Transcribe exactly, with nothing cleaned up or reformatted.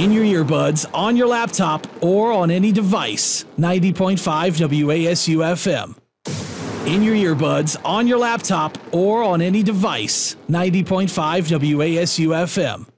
In your earbuds, on your laptop, or on any device. ninety point five W A S U F M. In your earbuds, on your laptop, or on any device. ninety point five W A S U F M.